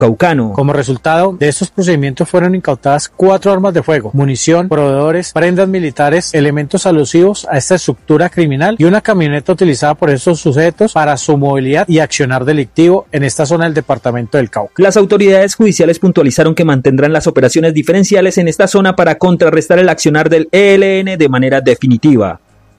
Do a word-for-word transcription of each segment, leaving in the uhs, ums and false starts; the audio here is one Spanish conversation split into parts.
Caucano. Como resultado de estos procedimientos fueron incautadas cuatro armas de fuego, munición, proveedores, prendas militares, elementos alusivos a esta estructura criminal y una camioneta utilizada por estos sujetos para su movilidad y accionar delictivo en esta zona del departamento del Cauca. Las autoridades judiciales puntualizaron que mantendrán las operaciones diferenciales en esta zona para contrarrestar el accionar del E L N de manera definitiva.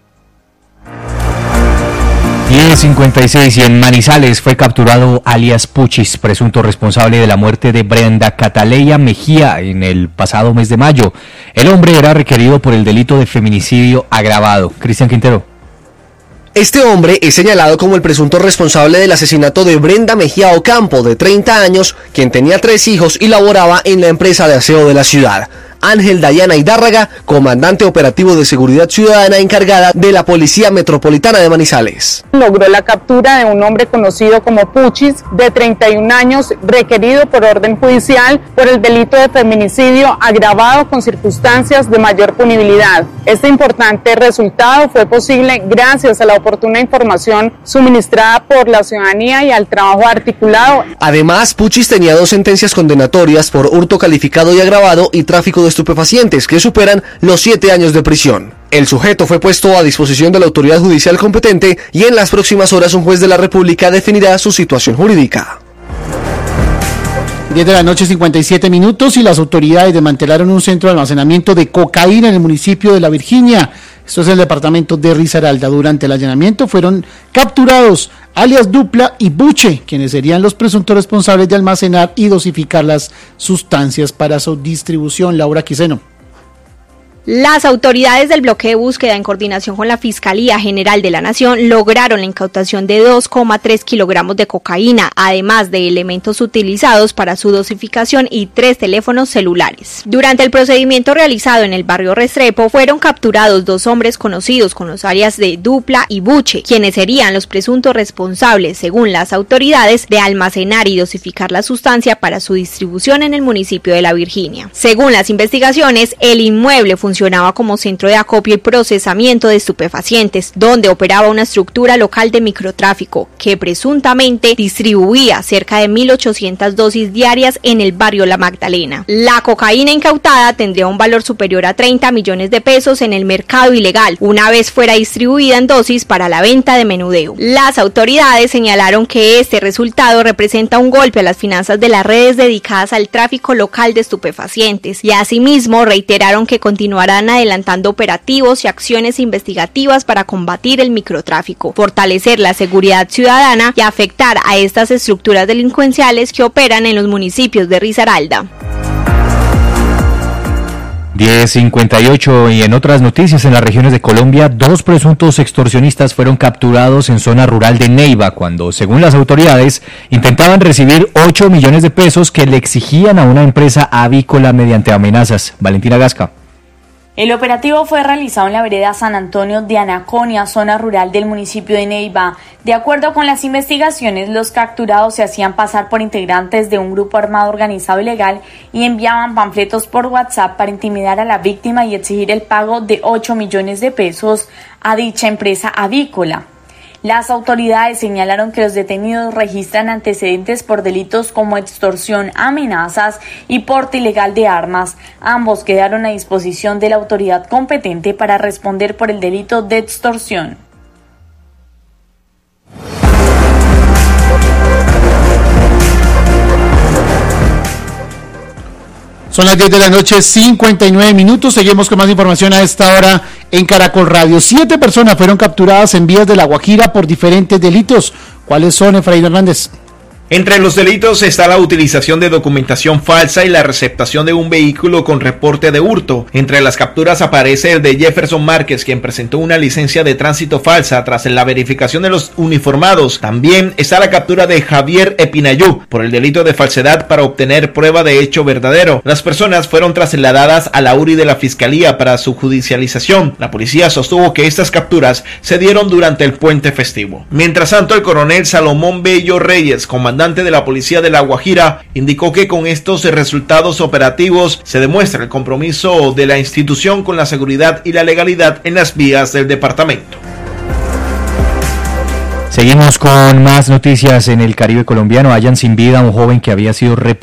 diez cincuenta y seis y en Manizales fue capturado alias Puchis, presunto responsable de la muerte de Brenda Cataleya Mejía en el pasado mes de mayo. El hombre era requerido por el delito de feminicidio agravado. Cristian Quintero. Este hombre es señalado como el presunto responsable del asesinato de Brenda Mejía Ocampo, de treinta años, quien tenía tres hijos y laboraba en la empresa de aseo de la ciudad. Ángel Dayana Hidárraga, comandante operativo de seguridad ciudadana encargada de la Policía Metropolitana de Manizales. Logró la captura de un hombre conocido como Puchis, de treinta y un años, requerido por orden judicial por el delito de feminicidio agravado con circunstancias de mayor punibilidad. Este importante resultado fue posible gracias a la oportuna información suministrada por la ciudadanía y al trabajo articulado. Además, Puchis tenía dos sentencias condenatorias por hurto calificado y agravado y tráfico de estupefacientes que superan los siete años de prisión. El sujeto fue puesto a disposición de la autoridad judicial competente y en las próximas horas un juez de la República definirá su situación jurídica. diez de la noche, cincuenta y siete minutos, y las autoridades desmantelaron un centro de almacenamiento de cocaína en el municipio de La Virginia. Esto es el departamento de Risaralda. Durante el allanamiento fueron capturados alias Dupla y Buche, quienes serían los presuntos responsables de almacenar y dosificar las sustancias para su distribución. Laura Quiseno. Las autoridades del bloque de búsqueda, en coordinación con la Fiscalía General de la Nación, lograron la incautación de dos coma tres kilogramos de cocaína, además de elementos utilizados para su dosificación y tres teléfonos celulares. Durante el procedimiento realizado en el barrio Restrepo, fueron capturados dos hombres conocidos con los alias de Dupla y Buche, quienes serían los presuntos responsables, según las autoridades, de almacenar y dosificar la sustancia para su distribución en el municipio de La Virginia. Según las investigaciones, el inmueble funcionaba funcionaba como centro de acopio y procesamiento de estupefacientes, donde operaba una estructura local de microtráfico que presuntamente distribuía cerca de mil ochocientas dosis diarias en el barrio La Magdalena. La cocaína incautada tendría un valor superior a treinta millones de pesos en el mercado ilegal, una vez fuera distribuida en dosis para la venta de menudeo. Las autoridades señalaron que este resultado representa un golpe a las finanzas de las redes dedicadas al tráfico local de estupefacientes, y asimismo reiteraron que continuarán adelantando operativos y acciones investigativas para combatir el microtráfico, fortalecer la seguridad ciudadana y afectar a estas estructuras delincuenciales que operan en los municipios de Risaralda. diez cincuenta y ocho y en otras noticias, en las regiones de Colombia, dos presuntos extorsionistas fueron capturados en zona rural de Neiva cuando, según las autoridades, intentaban recibir ocho millones de pesos que le exigían a una empresa avícola mediante amenazas. Valentina Gasca. El operativo fue realizado en la vereda San Antonio de Anaconia, zona rural del municipio de Neiva. De acuerdo con las investigaciones, los capturados se hacían pasar por integrantes de un grupo armado organizado ilegal y enviaban panfletos por WhatsApp para intimidar a la víctima y exigir el pago de ocho millones de pesos a dicha empresa avícola. Las autoridades señalaron que los detenidos registran antecedentes por delitos como extorsión, amenazas y porte ilegal de armas. Ambos quedaron a disposición de la autoridad competente para responder por el delito de extorsión. Son las diez de la noche, cincuenta y nueve minutos. Seguimos con más información a esta hora en Caracol Radio. Siete personas fueron capturadas en vías de La Guajira por diferentes delitos. ¿Cuáles son, Efraín Hernández? Entre los delitos está la utilización de documentación falsa y la receptación de un vehículo con reporte de hurto. Entre las capturas aparece el de Jefferson Márquez, quien presentó una licencia de tránsito falsa tras la verificación de los uniformados. También está la captura de Javier Epinayú por el delito de falsedad para obtener prueba de hecho verdadero. Las personas fueron trasladadas a la U R I de la Fiscalía para su judicialización. La policía sostuvo que estas capturas se dieron durante el puente festivo. Mientras tanto, el coronel Salomón Bello Reyes, comandante de la Policía de La Guajira, indicó que con estos resultados operativos se demuestra el compromiso de la institución con la seguridad y la legalidad en las vías del departamento. Seguimos con más noticias en el Caribe colombiano. Hallan sin vida a un joven que había sido